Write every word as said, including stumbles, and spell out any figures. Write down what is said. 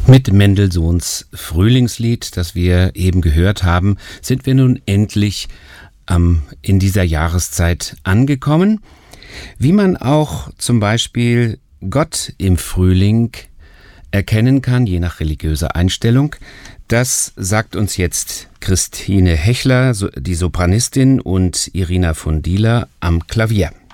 Mit Mendelssohns Frühlingslied, das wir eben gehört haben, sind wir nun endlich ähm, in dieser Jahreszeit angekommen. Wie man auch zum Beispiel Gott im Frühling erkennen kann, je nach religiöser Einstellung, das sagt uns jetzt Christine Hechler, die Sopranistin, und Irina von Dieler am Klavier.